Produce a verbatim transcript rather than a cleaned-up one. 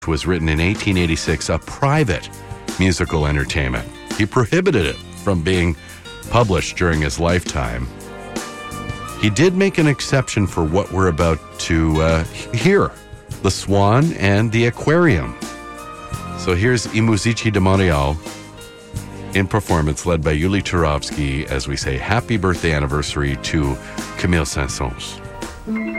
was written in eighteen eighty-six, a private musical entertainment. He prohibited it from being published during his lifetime. He did make an exception for what we're about to uh, hear, The Swan and the Aquarium. So here's I Musici di Montreal in performance led by Yuli Turovsky as we say happy birthday anniversary to Camille Saint-Saëns.